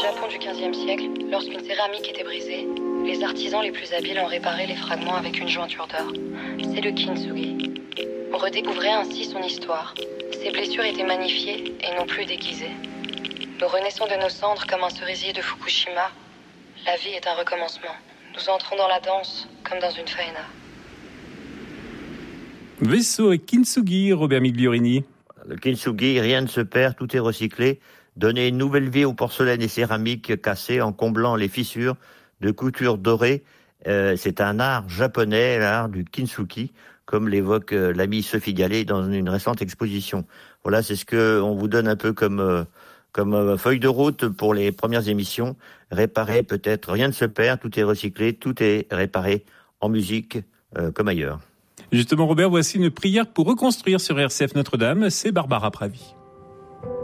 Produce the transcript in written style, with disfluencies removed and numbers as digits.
Japon du XVe siècle, lorsqu'une céramique était brisée, les artisans les plus habiles ont réparé les fragments avec une jointure d'or. C'est le kintsugi. On redécouvrait ainsi son histoire. Ses blessures étaient magnifiées et non plus déguisées. Nous renaissons de nos cendres comme un cerisier de Fukushima. La vie est un recommencement. Nous entrons dans la danse comme dans une faena. Vaisseau et kintsugi, Robert Migliorini. Le kintsugi, rien ne se perd, tout est recyclé. Donner une nouvelle vie aux porcelaines et céramiques cassées en comblant les fissures de coutures dorées. C'est un art japonais, l'art du kintsugi, comme l'évoque l'amie Sophie Gallet dans une récente exposition. Voilà, c'est ce qu'on vous donne un peu comme feuille de route pour les premières émissions. Réparer peut-être, rien ne se perd, tout est recyclé, tout est réparé en musique comme ailleurs. Justement, Robert, voici une prière pour reconstruire sur RCF Notre-Dame. C'est Barbara Pravi.